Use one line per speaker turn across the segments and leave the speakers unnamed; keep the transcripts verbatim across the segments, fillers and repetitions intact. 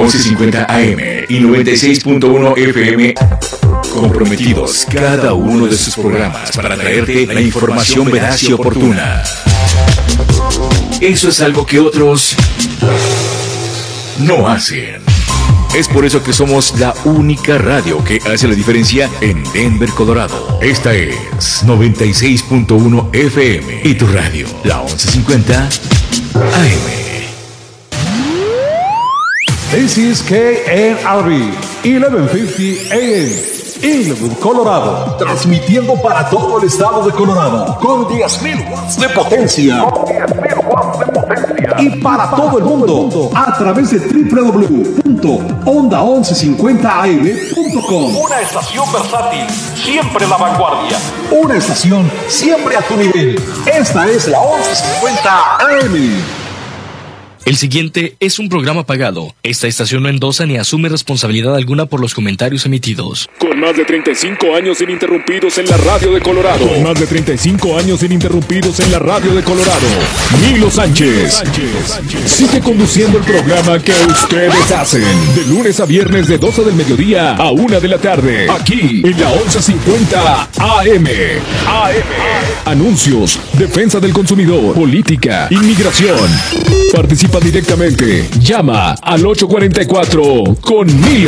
once cincuenta A M y noventa y seis punto uno F M, comprometidos cada uno de sus programas para traerte la información veraz y oportuna. Eso es algo que otros no hacen. Es por eso que somos la única radio que hace la diferencia en Denver, Colorado. Esta es noventa y seis punto uno F M y tu radio, la once cincuenta A M.
This is K N R B, eleven fifty A M, Inglewood, Colorado. Transmitiendo para todo el estado de Colorado con diez mil watts de potencia. Con diez mil watts de potencia. Y para todo el mundo a través de doble u doble u doble u punto onda once cincuenta A M punto com. Una estación versátil, siempre la vanguardia. Una estación siempre a tu nivel. Esta es la once cincuenta A M.
El siguiente es un programa pagado. Esta estación no endosa ni asume responsabilidad alguna por los comentarios emitidos.
Con más de treinta y cinco años ininterrumpidos en la radio de Colorado. Con más de treinta y cinco años ininterrumpidos en la radio de Colorado. Milo Sánchez. Sánchez. Sigue conduciendo el programa que ustedes hacen. De lunes a viernes de doce del mediodía a una de la tarde. Aquí en la once cincuenta A M. A M. Anuncios, defensa del consumidor, política, inmigración. Participa directamente. Llama al ocho cuarenta y cuatro con Milo.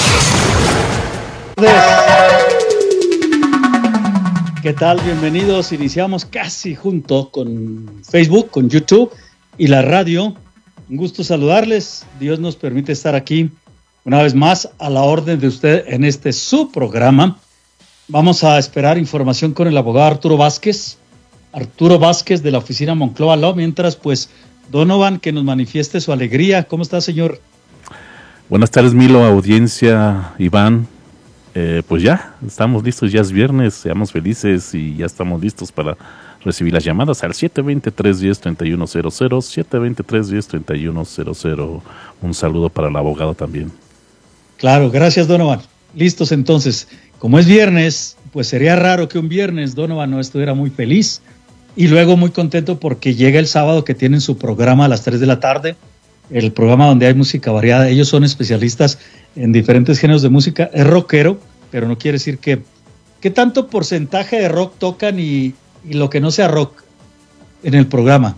¿Qué tal? Bienvenidos. Iniciamos casi junto con Facebook, con YouTube y la radio. Un gusto saludarles. Dios nos permite estar aquí una vez más a la orden de usted en este su programa. Vamos a esperar información con el abogado Arturo Vázquez. Arturo Vázquez de la oficina Monclova Law. Mientras, pues, Donovan, que nos manifieste su alegría. ¿Cómo está, señor?
Buenas tardes, Milo, audiencia, Iván. Eh, pues ya, estamos listos, ya es viernes, seamos felices y ya estamos listos para recibir las llamadas al siete dos cero, tres uno cero, tres uno cero cero, siete dos cero, tres uno cero, tres uno cero cero. Un saludo para el abogado también.
Claro, gracias, Donovan. Listos entonces. Como es viernes, pues sería raro que un viernes Donovan no estuviera muy feliz. Y luego muy contento porque llega el sábado que tienen su programa a las tres de la tarde, el programa donde hay música variada. Ellos son especialistas en diferentes géneros de música. Es rockero, pero no quiere decir que... ¿Qué tanto porcentaje de rock tocan y, y lo que no sea rock en el programa?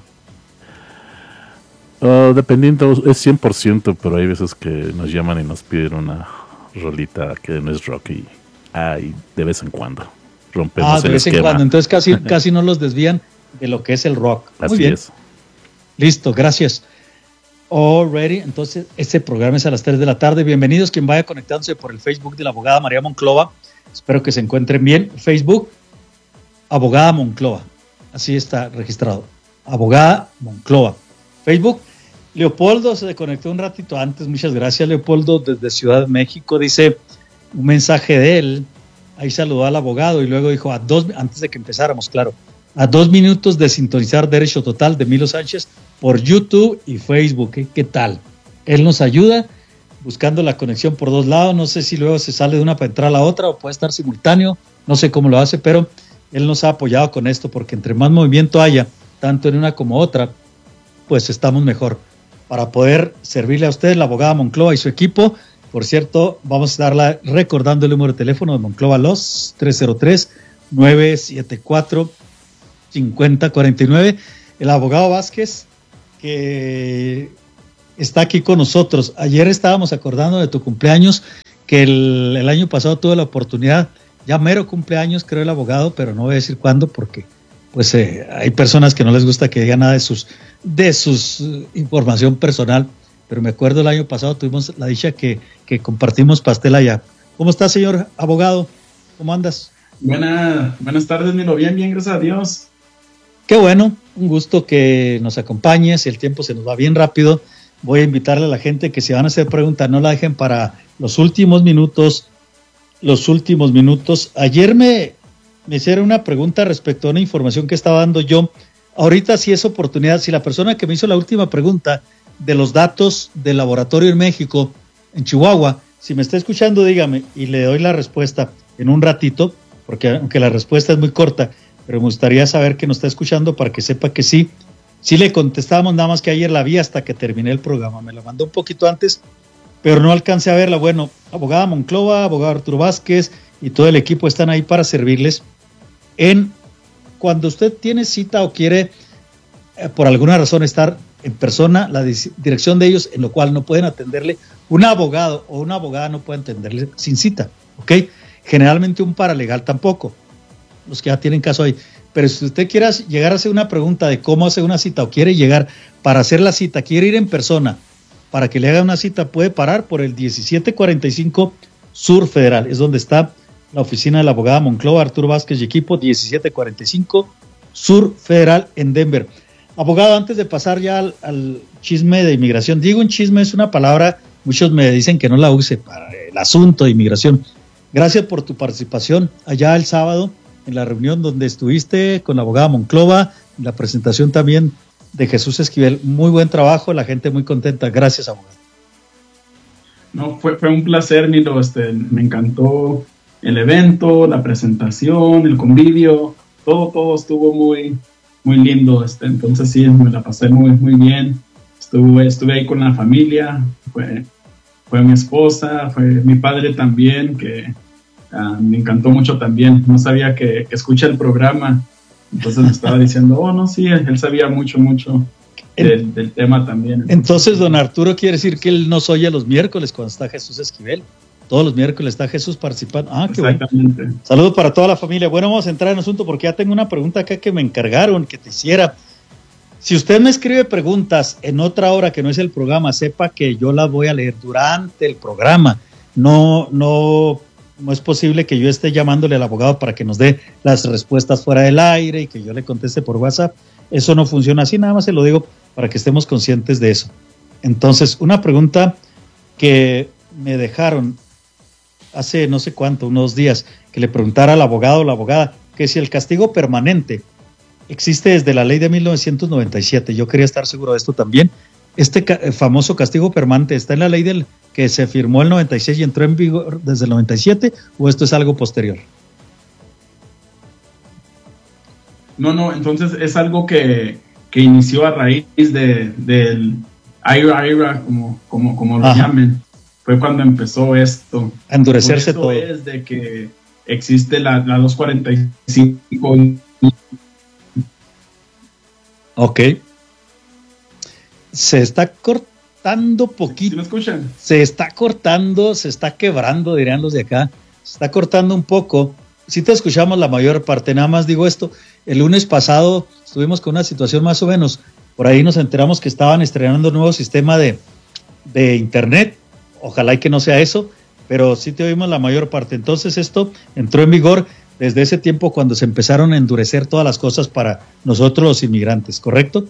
Uh, dependiendo, es cien por ciento, pero hay veces que nos llaman y nos piden una rolita que no es rock y hay de vez en cuando. Rompemos
ah, de
el
vez
esquema.
en cuando, entonces casi, casi no los desvían de lo que es el rock. Muy
Así
bien.
es.
Listo, gracias. Already, entonces este programa es a las tres de la tarde. Bienvenidos quien vaya conectándose por el Facebook de la abogada María Monclova. Espero que se encuentren bien. Facebook, abogada Monclova. Así está registrado. Abogada Monclova. Facebook, Leopoldo se conectó un ratito antes. Muchas gracias, Leopoldo, desde Ciudad de México. Dice un mensaje de él. Ahí saludó al abogado y luego dijo, a dos, antes de que empezáramos, claro, a dos minutos de sintonizar Derecho Total de Milo Sánchez por YouTube y Facebook. ¿eh? ¿Qué tal? Él nos ayuda buscando la conexión por dos lados. No sé si luego se sale de una para entrar a la otra o puede estar simultáneo. No sé cómo lo hace, pero él nos ha apoyado con esto porque entre más movimiento haya, tanto en una como otra, pues estamos mejor para poder servirle a usted, la abogada Monclova y su equipo. Por cierto, vamos a estarla recordando el número de teléfono de Monclova Los, tres cero tres, nueve siete cuatro, cinco cero cuatro nueve. El abogado Vázquez, que está aquí con nosotros. Ayer estábamos acordando de tu cumpleaños, que el, el año pasado tuve la oportunidad, ya mero cumpleaños, creo el abogado, pero no voy a decir cuándo porque pues eh, hay personas que no les gusta que digan nada de sus, de sus uh, información personal. Pero me acuerdo el año pasado tuvimos la dicha que, que compartimos pastel allá. ¿Cómo está, señor abogado? ¿Cómo andas?
Buena, buenas tardes, Milo. Bien, bien, gracias a Dios.
Qué bueno, un gusto que nos acompañes. El tiempo se nos va bien rápido. Voy a invitarle a la gente que si van a hacer preguntas, no la dejen para los últimos minutos. Los últimos minutos. Ayer me, me hicieron una pregunta respecto a una información que estaba dando yo. Ahorita sí es oportunidad. Si la persona que me hizo la última pregunta de los datos del laboratorio en México, en Chihuahua, si me está escuchando, dígame, y le doy la respuesta en un ratito, porque aunque la respuesta es muy corta, pero me gustaría saber que nos está escuchando para que sepa que sí. Sí le contestábamos, nada más que ayer la vi hasta que terminé el programa, me la mandó un poquito antes, pero no alcancé a verla. Bueno, abogada Monclova, abogado Arturo Vázquez y todo el equipo están ahí para servirles. En cuando usted tiene cita o quiere, eh, por alguna razón, estar en persona, la dirección de ellos, en lo cual no pueden atenderle, un abogado o una abogada no puede atenderle sin cita, ¿ok? Generalmente un paralegal tampoco, los que ya tienen caso ahí. Pero si usted quiere llegar a hacer una pregunta de cómo hacer una cita o quiere llegar para hacer la cita, quiere ir en persona para que le haga una cita, puede parar por el diecisiete cuarenta y cinco Sur Federal, es donde está la oficina de la abogada Monclova, Arturo Vázquez y equipo, diecisiete cuarenta y cinco Sur Federal en Denver. Abogado, antes de pasar ya al, al chisme de inmigración, digo un chisme, es una palabra, muchos me dicen que no la use para el asunto de inmigración. Gracias por tu participación allá el sábado en la reunión donde estuviste con la abogada Monclova, en la presentación también de Jesús Esquivel. Muy buen trabajo, la gente muy contenta. Gracias, abogado.
No, fue, fue un placer, Milo. Este, me encantó el evento, la presentación, el convivio, todo, todo estuvo muy... muy lindo, este, entonces sí, me la pasé muy, muy bien. Estuve, estuve ahí con la familia, fue, fue mi esposa, fue mi padre también, que uh, me encantó mucho también. No sabía que, que escucha el programa, entonces me estaba diciendo, oh, no, sí, él sabía mucho, mucho del, del tema también. Entonces,
entonces, don Arturo quiere decir que él nos oye los miércoles cuando está Jesús Esquivel. Todos los miércoles está Jesús participando. Ah, qué
exactamente.
Bueno. Saludos para toda la familia. Bueno, vamos a entrar en asunto porque ya tengo una pregunta acá que me encargaron que te hiciera. Si usted me escribe preguntas en otra hora que no es el programa, sepa que yo las voy a leer durante el programa. No, no, no es posible que yo esté llamándole al abogado para que nos dé las respuestas fuera del aire y que yo le conteste por WhatsApp. Eso no funciona así, nada más se lo digo para que estemos conscientes de eso. Entonces, una pregunta que me dejaron hace no sé cuánto, unos días, que le preguntara al abogado o la abogada que si el castigo permanente existe desde la ley de mil novecientos noventa y siete. Yo quería estar seguro de esto también. Este ca- famoso castigo permanente está en la ley del que se firmó el noventa y seis y entró en vigor desde el noventa y siete, o esto es algo posterior.
No, no, entonces es algo que, que inició a raíz de, del I R A, I R A, como, como, como lo Ajá. llamen. Fue cuando empezó esto.
A endurecerse todo.
Es de que existe la, la doscientos cuarenta y cinco.
Ok. Se está cortando poquito.
¿Sí me escuchan?
Se está cortando, se está quebrando, dirían los de acá. Se está cortando un poco. Sí te escuchamos la mayor parte. Nada más digo esto. El lunes pasado estuvimos con una situación más o menos. Por ahí nos enteramos que estaban estrenando un nuevo sistema de, de internet. Ojalá y que no sea eso, pero sí te oímos la mayor parte. Entonces esto entró en vigor desde ese tiempo cuando se empezaron a endurecer todas las cosas para nosotros los inmigrantes, ¿correcto?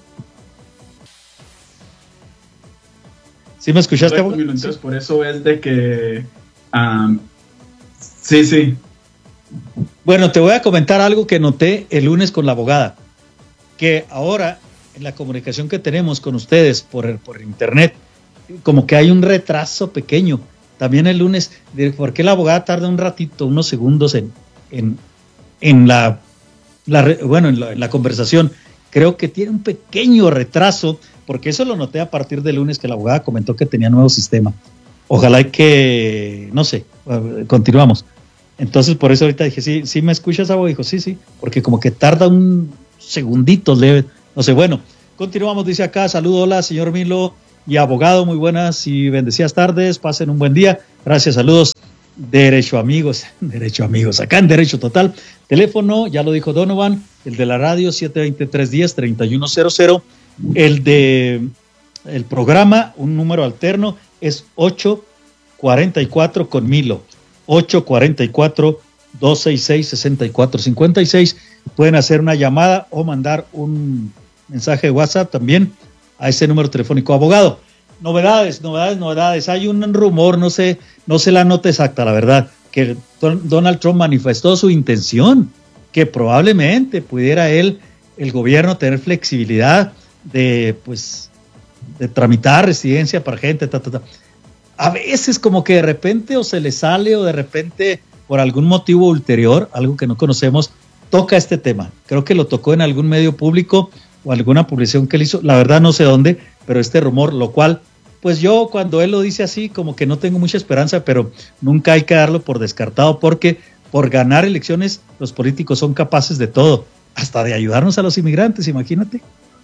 ¿Sí me escuchaste?
Correcto, entonces por eso es de que... Um, sí, sí.
Bueno, te voy a comentar algo que noté el lunes con la abogada, que ahora en la comunicación que tenemos con ustedes por, por internet, como que hay un retraso pequeño. También el lunes, ¿por qué la abogada tarda un ratito, unos segundos en, en, en, la, la, bueno, en, la, en la conversación? Creo que tiene un pequeño retraso, porque eso lo noté a partir del lunes que la abogada comentó que tenía nuevo sistema. Ojalá y que, no sé, continuamos. Entonces, por eso ahorita dije, sí, ¿sí me escuchas, abogado? Dijo, sí, sí, porque como que tarda un segundito leve. No sé, bueno, continuamos, dice acá, saludo, hola, señor Milo y abogado, muy buenas y bendecidas tardes, pasen un buen día, gracias, saludos, Derecho Amigos, Derecho Amigos, acá en Derecho Total, teléfono, ya lo dijo Donovan, el de la radio, siete dos cero, tres uno cero, tres uno cero cero, el de el programa, un número alterno, es ocho cuarenta y cuatro con Milo, ocho cuarenta y cuatro, dos sesenta y seis, sesenta y cuatro cincuenta y seis, pueden hacer una llamada o mandar un mensaje de WhatsApp también a ese número telefónico. Abogado, novedades, novedades, novedades. Hay un rumor, no sé, no sé la nota exacta, la verdad, que don, Donald Trump manifestó su intención, que probablemente pudiera él, el gobierno, tener flexibilidad de, pues, de tramitar residencia para gente, ta, ta, ta. A veces como que de repente o se le sale o de repente por algún motivo ulterior, algo que no conocemos, toca este tema. Creo que lo tocó en algún medio público o alguna publicación que él hizo, la verdad no sé dónde, pero este rumor, lo cual pues yo cuando él lo dice así, como que no tengo mucha esperanza, pero nunca hay que darlo por descartado, porque por ganar elecciones los políticos son capaces de todo, hasta de ayudarnos a los inmigrantes, imagínate.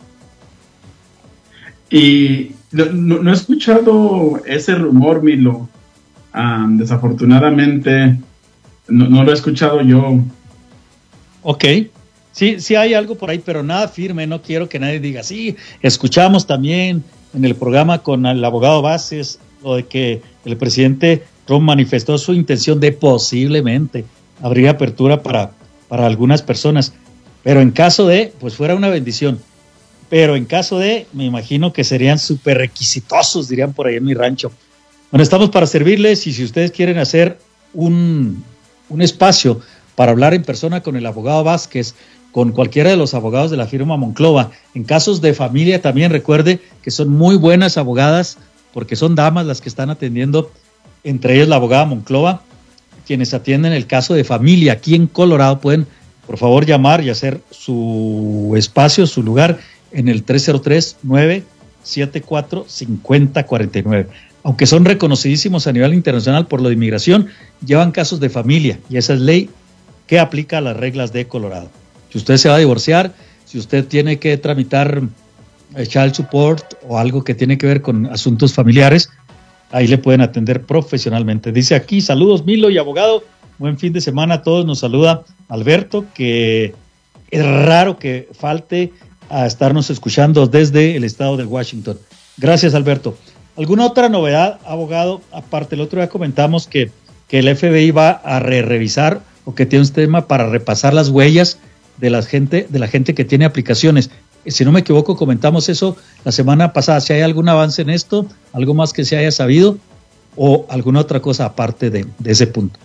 Y no, no he escuchado ese rumor, Milo. Um, desafortunadamente, no, no lo he escuchado yo.
Ok, sí, sí hay algo por ahí, pero nada firme. No quiero que nadie diga, sí, escuchamos también en el programa con el abogado Bases lo de que el presidente Trump manifestó su intención de posiblemente abrir apertura para, para algunas personas. Pero en caso de, pues fuera una bendición. Pero en caso de, me imagino que serían súper requisitosos, dirían por ahí en mi rancho. Bueno, estamos para servirles, y si ustedes quieren hacer un, un espacio para hablar en persona con el abogado Vázquez, con cualquiera de los abogados de la firma Monclova, en casos de familia también recuerde que son muy buenas abogadas, porque son damas las que están atendiendo, entre ellas la abogada Monclova, quienes atienden el caso de familia aquí en Colorado. Pueden, por favor, llamar y hacer su espacio, su lugar, en el tres cero tres, nueve siete cuatro, cinco cero cuatro nueve. Aunque son reconocidísimos a nivel internacional por lo de inmigración, llevan casos de familia, y esa es ley que aplica a las reglas de Colorado. Si usted se va a divorciar, si usted tiene que tramitar child support o algo que tiene que ver con asuntos familiares, ahí le pueden atender profesionalmente. Dice aquí, saludos Milo y abogado, buen fin de semana a todos. Nos saluda Alberto, que es raro que falte a estarnos escuchando desde el estado de Washington. Gracias, Alberto. ¿Alguna otra novedad, abogado? Aparte, el otro día comentamos que, que el F B I va a re revisar o que tiene un tema para repasar las huellas de la gente, de la gente que tiene aplicaciones. Si no me equivoco, comentamos eso la semana pasada. Si hay algún avance en esto, algo más que se haya sabido, o alguna otra cosa aparte de, de ese punto.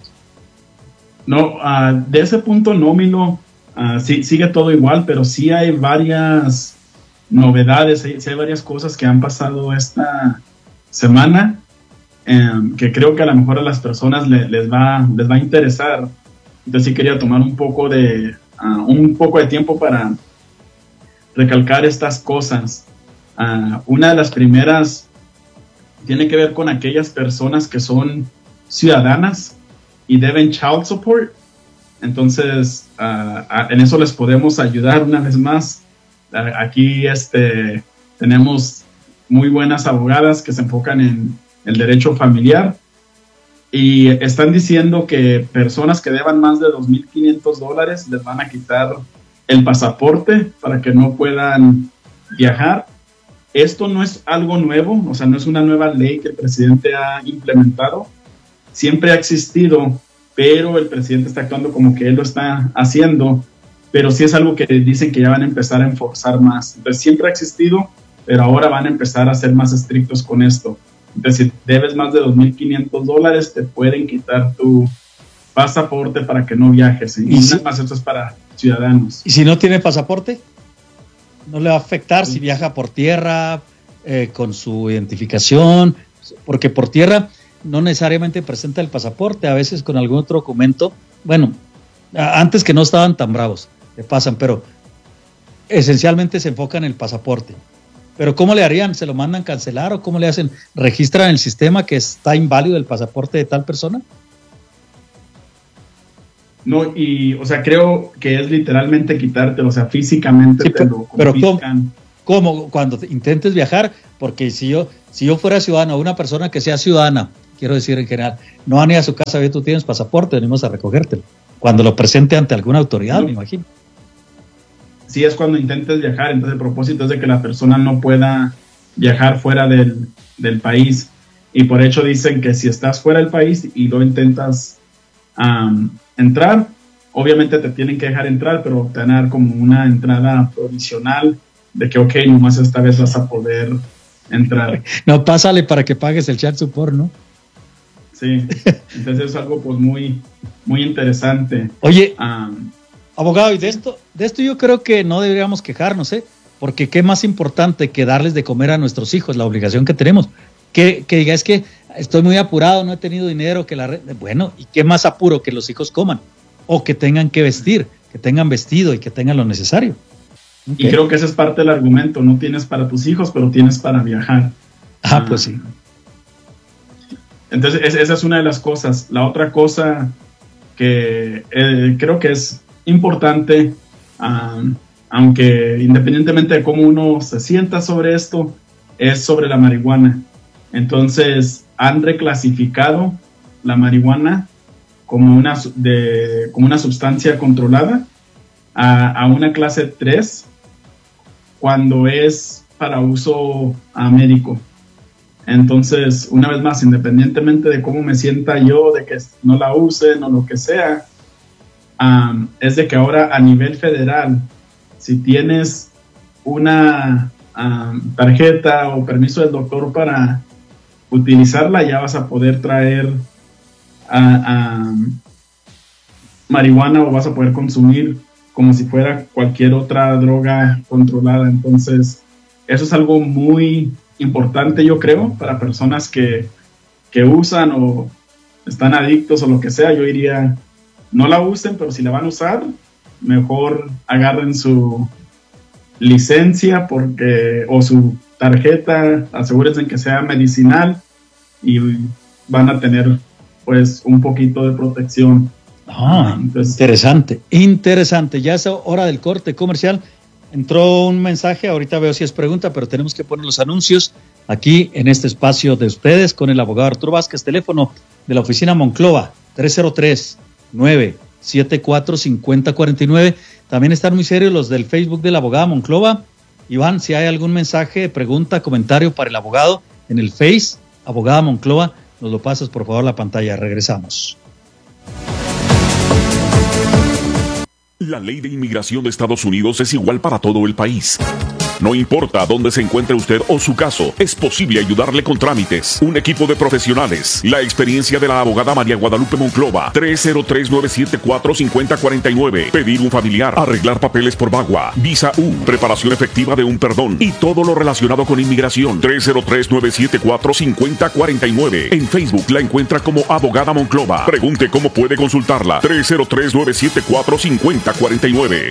No, uh, de ese punto no, Milo. Uh, sí, sigue todo igual, pero sí hay varias novedades, sí, sí hay varias cosas que han pasado esta semana, um, que creo que a lo mejor a las personas le, les, va, les va a interesar. Entonces sí quería tomar un poco de, uh, un poco de tiempo para recalcar estas cosas. Uh, una de las primeras tiene que ver con aquellas personas que son ciudadanas y deben child support. Entonces, uh, en eso les podemos ayudar una vez más. Uh, aquí este, tenemos muy buenas abogadas que se enfocan en el derecho familiar, y están diciendo que personas que deban más de dos mil quinientos dólares les van a quitar el pasaporte para que no puedan viajar. Esto no es algo nuevo, o sea, no es una nueva ley que el presidente ha implementado. Siempre ha existido, pero el presidente está actuando como que él lo está haciendo, pero sí es algo que dicen que ya van a empezar a enforzar más. Entonces siempre ha existido, pero ahora van a empezar a ser más estrictos con esto. Entonces si debes más de dos mil quinientos dólares, te pueden quitar tu pasaporte para que no viajes. Y, y si, más esto es para ciudadanos.
¿Y si no tiene pasaporte? ¿No le va a afectar sí. si viaja por tierra, eh, con su identificación? Porque por tierra no necesariamente presenta el pasaporte, a veces con algún otro documento. Bueno, antes que no estaban tan bravos, le pasan, pero esencialmente se enfocan en el pasaporte. Pero ¿cómo le harían? ¿Se lo mandan cancelar o cómo le hacen? ¿Registran en el sistema que está inválido el pasaporte de tal persona?
No, y, o sea, creo que es literalmente quitártelo, o sea, físicamente sí, te
pero,
lo confiscan.
Pero ¿cómo? ¿Cómo? Cuando intentes viajar, porque si yo, si yo fuera ciudadano, una persona que sea ciudadana, quiero decir en general, no van a ir a su casa, ve, tú tienes pasaporte, venimos a recogértelo. Cuando lo presente ante alguna autoridad, no. me imagino.
Sí, es cuando intentes viajar, entonces el propósito es de que la persona no pueda viajar fuera del, del país. Y por hecho dicen que si estás fuera del país y lo intentas um, entrar, obviamente te tienen que dejar entrar, pero te van a dar como una entrada provisional de que, ok, nomás esta vez vas a poder entrar.
No, pásale para que pagues el child support, ¿no?
Sí, entonces es algo pues muy, muy interesante.
Oye, um, abogado, y de esto, de esto yo creo que no deberíamos quejarnos, ¿eh? Porque qué más importante que darles de comer a nuestros hijos, la obligación que tenemos. Que, que diga, es que estoy muy apurado, no he tenido dinero, que la red... Bueno, ¿y qué más apuro que los hijos coman? O que tengan que vestir, que tengan vestido y que tengan lo necesario.
Okay. Y creo que ese es parte del argumento, no tienes para tus hijos, pero tienes para viajar.
Ah, pues sí.
Entonces, es, esa es una de las cosas. La otra cosa que eh, creo que es importante, um, aunque independientemente de cómo uno se sienta sobre esto, es sobre la marihuana. Entonces, han reclasificado la marihuana como una, de, como una sustancia controlada a, a una clase tres cuando es para uso uh, médico. Entonces, una vez más, independientemente de cómo me sienta yo, de que no la usen o lo que sea, um, es de que ahora a nivel federal, si tienes una um, tarjeta o permiso del doctor para utilizarla, ya vas a poder traer a, a marihuana o vas a poder consumir como si fuera cualquier otra droga controlada. Entonces, eso es algo muy importante, yo creo, para personas que, que usan o están adictos o lo que sea. Yo diría, no la usen, pero si la van a usar, mejor agarren su licencia porque o su tarjeta, asegúrense que sea medicinal y van a tener pues un poquito de protección.
Ah, Entonces, interesante, interesante. Ya es hora del corte comercial. Entró un mensaje, ahorita veo si es pregunta, pero tenemos que poner los anuncios aquí en este espacio de ustedes con el abogado Arturo Vázquez, teléfono de la oficina Monclova, tres cero tres, nueve siete cuatro, cinco cero cuatro nueve. También están muy serios los del Facebook de la abogada Monclova. Iván, si hay algún mensaje, pregunta, comentario para el abogado en el Face, abogada Monclova, nos lo pasas por favor a la pantalla. Regresamos.
La ley de inmigración de Estados Unidos es igual para todo el país. No importa dónde se encuentre usted o su caso, es posible ayudarle con trámites. Un equipo de profesionales. La experiencia de la abogada María Guadalupe Monclova. tres cero tres, nueve siete cuatro, cinco cero cuatro nueve. Pedir un familiar. Arreglar papeles por VAWA. Visa U. Preparación efectiva de un perdón. Y todo lo relacionado con inmigración. tres cero tres, nueve siete cuatro, cinco cero cuatro nueve. En Facebook la encuentra como abogada Monclova. Pregunte cómo puede consultarla. tres cero tres, nueve siete cuatro, cinco cero cuatro nueve.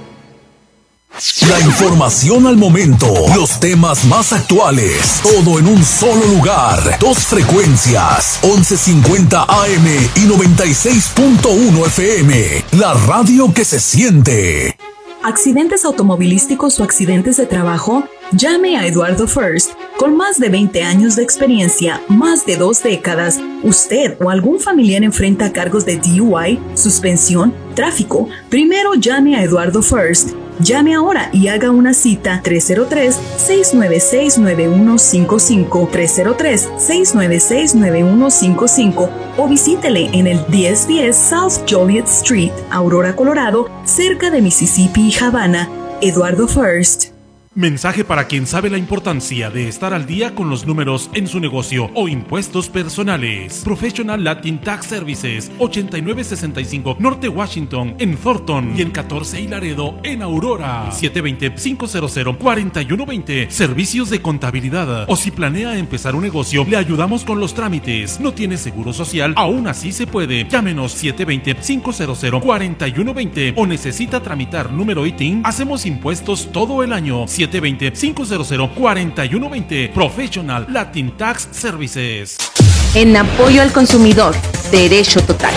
La información al momento, los temas más actuales, todo en un solo lugar. Dos frecuencias, once cincuenta A M y noventa y seis punto uno F M. La radio que se siente.
¿Accidentes automovilísticos o accidentes de trabajo? Llame a Eduardo First. Con más de veinte años de experiencia, más de dos décadas, usted o algún familiar enfrenta cargos de D U I, suspensión, tráfico. Primero llame a Eduardo First. Llame ahora y haga una cita tres cero tres, seis nueve seis, nueve uno cinco cinco, tres cero tres, seis nueve seis, nueve uno cinco cinco o visítele en el diez diez South Joliet Street, Aurora, Colorado, cerca de Mississippi y Havana. Eduardo First.
Mensaje para quien sabe la importancia de estar al día con los números en su negocio o impuestos personales. Professional Latin Tax Services, ochenta y nueve sesenta y cinco Norte Washington en Thornton y en catorce y Laredo en Aurora. siete dos cero, cinco cero cero, cuatro uno dos cero. Servicios de contabilidad. O si planea empezar un negocio, le ayudamos con los trámites. ¿No tiene seguro social? Aún así se puede. Llámenos siete dos cero, cinco cero cero, cuatro uno dos cero o necesita tramitar número I T I N. Hacemos impuestos todo el año. siete dos cero, cinco cero cero, cuatro uno dos cero. Professional Latin Tax Services.
En apoyo al consumidor, Derecho Total.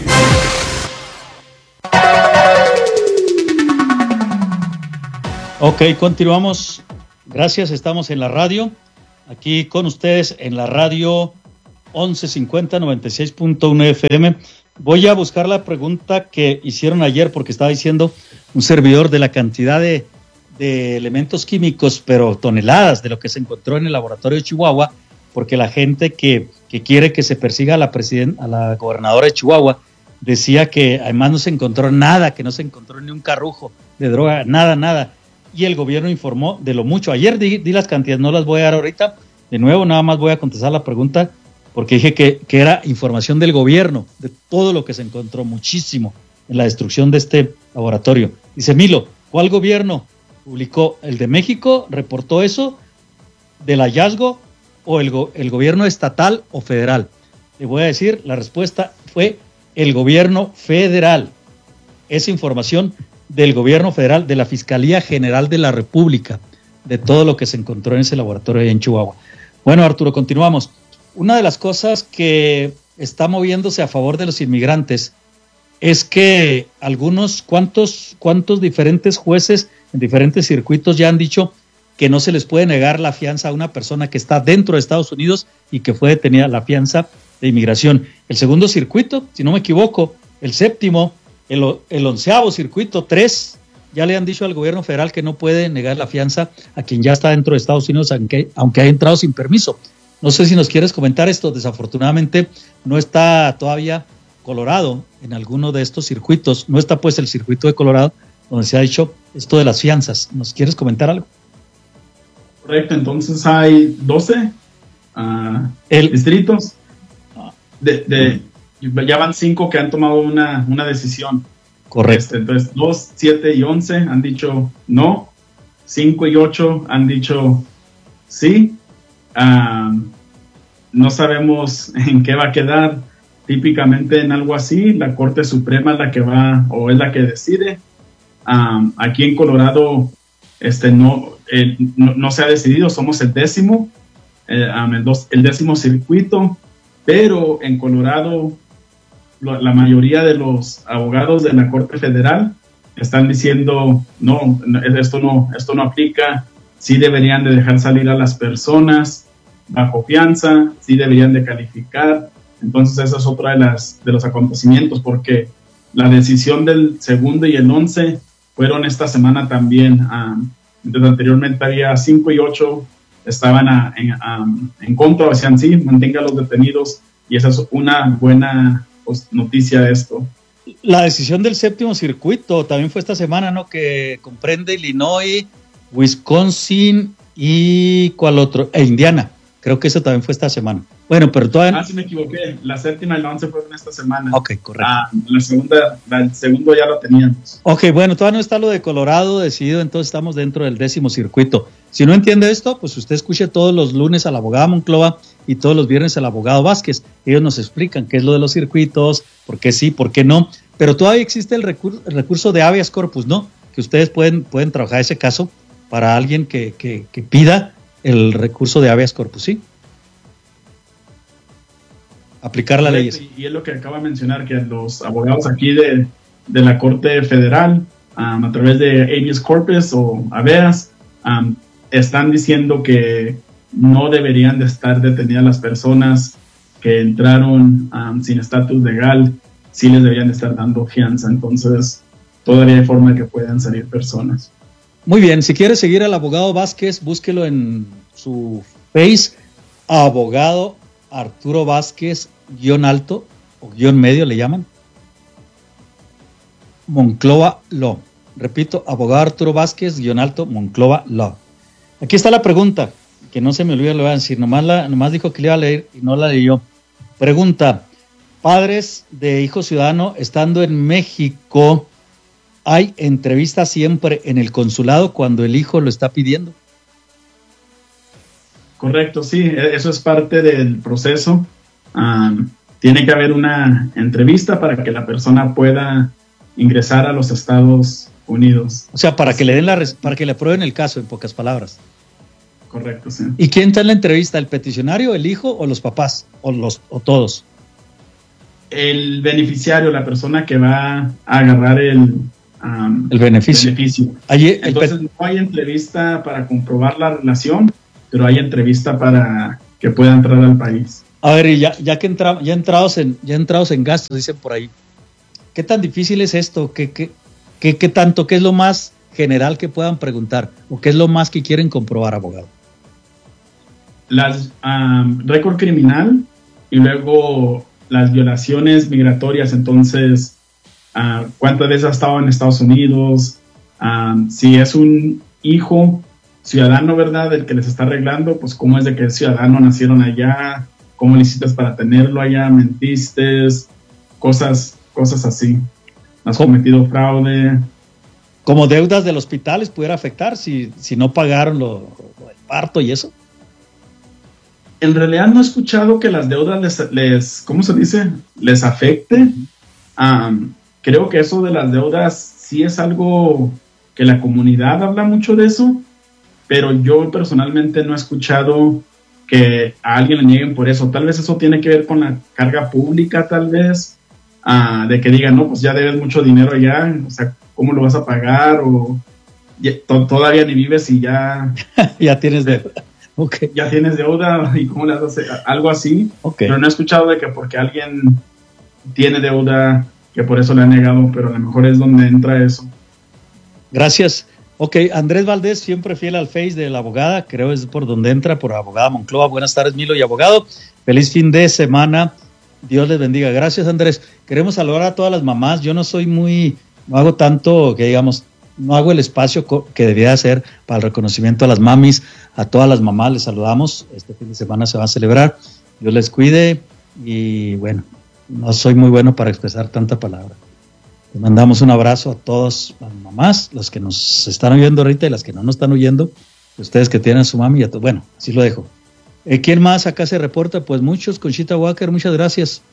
Ok, continuamos. Gracias, estamos en la radio. Aquí con ustedes en la radio once cincuenta, noventa y seis punto uno F M. Voy a buscar la pregunta que hicieron ayer porque estaba diciendo un servidor de la cantidad de de elementos químicos, pero toneladas de lo que se encontró en el laboratorio de Chihuahua, porque la gente que, que quiere que se persiga a la president, a la gobernadora de Chihuahua decía que además no se encontró nada, que no se encontró ni un carrujo de droga, nada, nada, y el gobierno informó de lo mucho. Ayer di, di las cantidades, no las voy a dar ahorita, de nuevo nada más voy a contestar la pregunta, porque dije que, que era información del gobierno, de todo lo que se encontró, muchísimo, en la destrucción de este laboratorio. Dice Milo, ¿cuál gobierno publicó? ¿El de México reportó eso del hallazgo o el, go- el gobierno estatal o federal? Le voy a decir, la respuesta fue el gobierno federal. Esa información del gobierno federal, de la Fiscalía General de la República, de todo lo que se encontró en ese laboratorio en Chihuahua. Bueno, Arturo, continuamos. Una de las cosas que está moviéndose a favor de los inmigrantes es que algunos, cuantos, cuantos diferentes jueces en diferentes circuitos ya han dicho que no se les puede negar la fianza a una persona que está dentro de Estados Unidos y que fue detenida, la fianza de inmigración. El segundo circuito, si no me equivoco, el séptimo, el, el onceavo circuito, tres, ya le han dicho al gobierno federal que no puede negar la fianza a quien ya está dentro de Estados Unidos, aunque, aunque haya entrado sin permiso. No sé si nos quieres comentar esto. Desafortunadamente no está todavía Colorado en alguno de estos circuitos. No está pues el circuito de Colorado donde se ha dicho esto de las fianzas. ¿Nos quieres comentar algo?
Correcto, entonces hay doce uh, el, distritos. De, de, ya van cinco que han tomado una, una decisión.
Correcto.
Este, entonces, dos, siete y once han dicho no. cinco y ocho han dicho sí. Uh, no sabemos en qué va a quedar. Típicamente en algo así, la Corte Suprema es la que va o es la que decide. Um, aquí en Colorado este, no, eh, no, no se ha decidido, somos el décimo, eh, um, el, dos, el décimo circuito, pero en Colorado lo, la mayoría de los abogados de la Corte Federal están diciendo no, esto no, esto no aplica. Sí deberían de dejar salir a las personas bajo fianza, sí deberían de calificar. Entonces esa es otra de las de los acontecimientos, porque la decisión del segundo y el once fueron esta semana también. Um, entonces anteriormente había cinco y ocho estaban a, en, um, en contra, decían sí, mantengan los detenidos, y esa es una buena pues, noticia de esto.
La decisión del séptimo circuito también fue esta semana, ¿no? Que comprende Illinois, Wisconsin y ¿cuál otro? E Indiana. Creo que eso también fue esta semana. Bueno, pero todavía...
Ah, sí me equivoqué. La séptima y la once fueron esta semana.
Ok, correcto.
Ah, la segunda, la, el segundo ya lo teníamos.
Ok, bueno, todavía no está lo de Colorado decidido, entonces estamos dentro del décimo circuito. Si no entiende esto, pues usted escuche todos los lunes a la abogada Monclova y todos los viernes al abogado Vázquez. Ellos nos explican qué es lo de los circuitos, por qué sí, por qué no. Pero todavía existe el recurso, el recurso de habeas corpus, ¿no? Que ustedes pueden, pueden trabajar ese caso para alguien que, que, que pida el recurso de habeas corpus, ¿sí? Aplicar la ley.
Y es lo que acaba de mencionar, que los abogados aquí de, de la Corte Federal, um, a través de habeas corpus o habeas, um, están diciendo que no deberían de estar detenidas las personas que entraron um, sin estatus legal, sí les deberían de estar dando fianza. Entonces, todavía hay forma de que puedan salir personas.
Muy bien, si quiere seguir al abogado Vázquez, búsquelo en su Face, abogado Arturo Vázquez, guión alto, o guión medio le llaman, Monclova Law. Repito, abogado Arturo Vázquez, guión alto, Monclova Law. Aquí está la pregunta, que no se me olvide, lo voy a decir, nomás, la, nomás dijo que le iba a leer y no la leyó. Pregunta, padres de hijo ciudadano estando en México, ¿hay entrevista siempre en el consulado cuando el hijo lo está pidiendo?
Correcto, sí, eso es parte del proceso. Um, tiene que haber una entrevista para que la persona pueda ingresar a los Estados Unidos.
O sea, para que le den la para que le aprueben el caso, en pocas palabras.
Correcto, sí.
¿Y quién está en la entrevista? ¿El peticionario, el hijo o los papás? ¿O los o todos?
El beneficiario, la persona que va a agarrar el, um,
el beneficio.
beneficio.
Allí,
Entonces el... no hay entrevista para comprobar la relación, pero hay entrevista para que pueda entrar al país.
A ver, y ya, ya que entra, ya entrados en, ya entrados en gastos, dicen por ahí, ¿qué tan difícil es esto? ¿Qué, qué, qué, qué tanto? ¿Qué es lo más general que puedan preguntar? ¿O qué es lo más que quieren comprobar, abogado?
Las um, récord criminal y luego las violaciones migratorias. Entonces, uh, ¿cuántas veces ha estado en Estados Unidos? Um, si es un hijo ciudadano, ¿verdad?, el que les está arreglando, pues cómo es de que es ciudadano, nacieron allá, cómo le hiciste para tenerlo allá, mentiste, cosas, cosas así. ¿Has cometido fraude?
¿Como deudas del hospital les pudiera afectar si, si no pagaron lo, lo del parto y eso?
En realidad no he escuchado que las deudas les, les ¿cómo se dice?, les afecte. Um, creo que eso de las deudas sí es algo que la comunidad habla mucho de eso, pero yo personalmente no he escuchado que a alguien le nieguen por eso. Tal vez eso tiene que ver con la carga pública, tal vez, uh, de que digan, no, pues ya debes mucho dinero ya, o sea, ¿cómo lo vas a pagar? O ya, to- todavía ni vives y ya...
ya tienes deuda. Okay.
Ya tienes deuda y cómo le vas a hacer, algo así.
Okay.
Pero no he escuchado de que porque alguien tiene deuda, que por eso le han negado, pero a lo mejor es donde entra eso.
Gracias. Ok, Andrés Valdés, siempre fiel al Face de la abogada, creo es por donde entra, por abogada Monclova. Buenas tardes, Milo y abogado. Feliz fin de semana. Dios les bendiga. Gracias, Andrés. Queremos saludar a todas las mamás. Yo no soy muy, no hago tanto, que digamos, no hago el espacio que debía hacer para el reconocimiento a las mamis. A todas las mamás les saludamos. Este fin de semana se va a celebrar. Dios les cuide y bueno, no soy muy bueno para expresar tanta palabra. Les mandamos un abrazo a todas las mamás, las que nos están oyendo ahorita y las que no nos están oyendo. Ustedes que tienen a su mami, y a to- bueno, así lo dejo. Eh, ¿Quién más acá se reporta? Pues muchos. Conchita Walker, muchas gracias.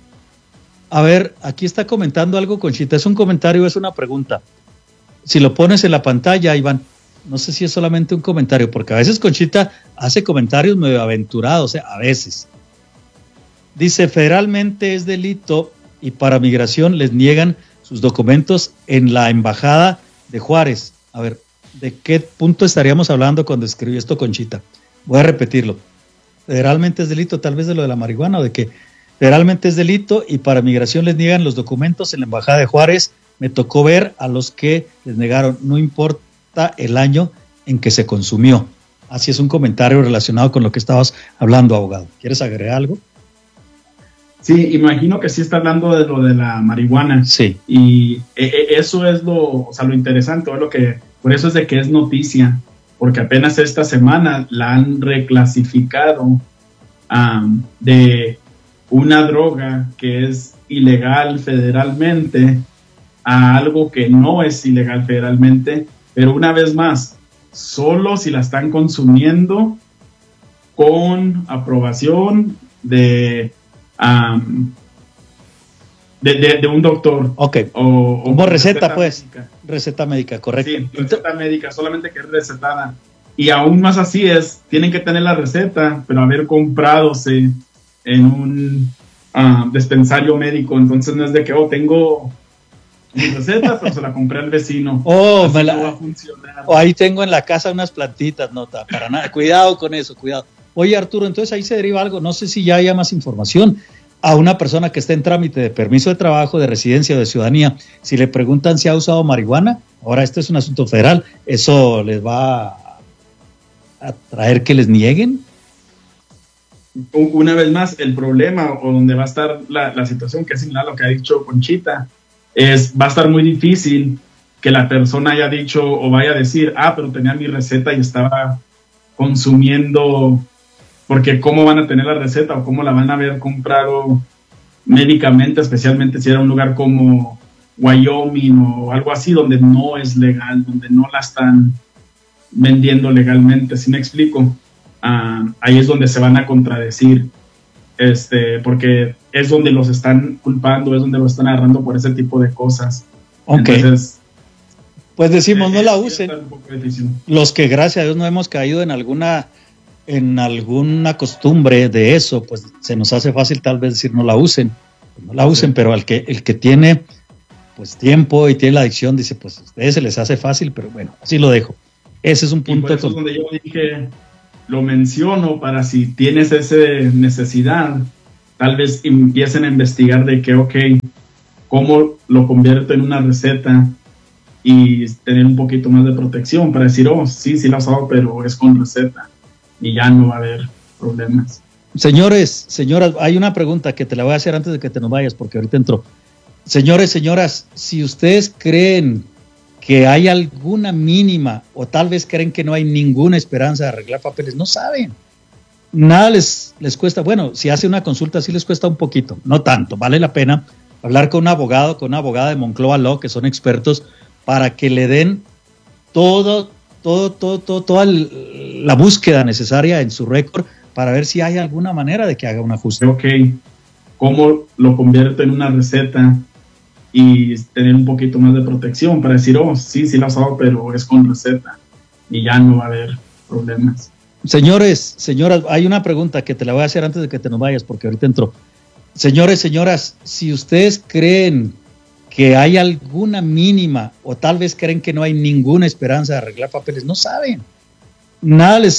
A ver, aquí está comentando algo Conchita. ¿Es un comentario o es una pregunta? Si lo pones en la pantalla, Iván, no sé si es solamente un comentario, porque a veces Conchita hace comentarios medio aventurados, ¿eh? A veces. Dice, federalmente es delito y para migración les niegan sus documentos en la embajada de Juárez. A ver, ¿de qué punto estaríamos hablando cuando escribió esto Conchita? Voy a repetirlo. Federalmente es delito, tal vez de lo de la marihuana o de que federalmente es delito y para migración les niegan los documentos en la embajada de Juárez. Me tocó ver a los que les negaron, no importa el año en que se consumió. Así es un comentario relacionado con lo que estabas hablando, abogado. ¿Quieres agregar algo?
Sí, imagino que sí está hablando de lo de la marihuana.
Sí.
Y eh, eso es lo, o sea, lo interesante, o lo que, por eso es de que es noticia, porque apenas esta semana la han reclasificado um, de una droga que es ilegal federalmente a algo que no es ilegal federalmente, pero una vez más, solo si la están consumiendo con aprobación de... Um, de, de, de un doctor.
Ok.
O, o
como receta, receta pues.
Médica.
Receta médica, correcto.
Sí, receta médica, solamente que es recetada. Y aún más así es, tienen que tener la receta, pero haber compradose en un uh, dispensario médico. Entonces no es de que, oh, tengo mi receta, pero se la compré al vecino.
Oh,
así
me la...
no va a funcionar.
O ahí tengo en la casa unas plantitas, no, para nada. Cuidado con eso, cuidado. Oye, Arturo, entonces ahí se deriva algo, no sé si ya haya más información. A una persona que está en trámite de permiso de trabajo, de residencia o de ciudadanía, si le preguntan si ha usado marihuana, ahora este es un asunto federal, ¿eso les va a, a traer que les nieguen?
Una vez más, el problema o donde va a estar la, la situación, que es similar a lo que ha dicho Conchita, es va a estar muy difícil que la persona haya dicho o vaya a decir, ah, pero tenía mi receta y estaba consumiendo... Porque cómo van a tener la receta o cómo la van a haber comprado médicamente, especialmente si era un lugar como Wyoming o algo así, donde no es legal, donde no la están vendiendo legalmente. ¿Sí me explico? Uh, ahí es donde se van a contradecir, este, porque es donde los están culpando, es donde los están agarrando por ese tipo de cosas.
Ok.
Entonces,
pues decimos,
eh,
no la usen. Los que gracias a Dios no hemos caído en alguna... en alguna costumbre de eso, pues se nos hace fácil tal vez decir no la usen, no la usen, sí. Pero al que, el que tiene pues tiempo y tiene la adicción dice pues a ustedes se les hace fácil, pero bueno, así lo dejo. Ese es un punto.
Y por eso es donde yo dije, lo menciono para si tienes esa necesidad, tal vez empiecen a investigar de que, ok, cómo lo convierto en una receta y tener un poquito más de protección para decir, oh, sí, sí la usado, pero es con receta. Y ya no va a haber problemas.
Señores, señoras, hay una pregunta que te la voy a hacer antes de que te nos vayas, porque ahorita entró. Señores, señoras, si ustedes creen que hay alguna mínima, o tal vez creen que no hay ninguna esperanza de arreglar papeles, no saben. Nada les, les cuesta. Bueno, si hace una consulta sí les cuesta un poquito, no tanto. Vale la pena hablar con un abogado, con una abogada de Monclova Law, que son expertos, para que le den todo todo, todo, todo, toda la búsqueda necesaria en su récord para ver si hay alguna manera de que haga un ajuste.
Ok, ¿cómo lo convierto en una receta y tener un poquito más de protección para decir, oh, sí, sí la usado, pero es con receta y ya no va a haber problemas?
Señores, señoras, hay una pregunta que te la voy a hacer antes de que te nos vayas, porque ahorita entro. Señores, señoras, si ustedes creen que hay alguna mínima, o tal vez creen que no hay ninguna esperanza de arreglar papeles, no saben. Nada les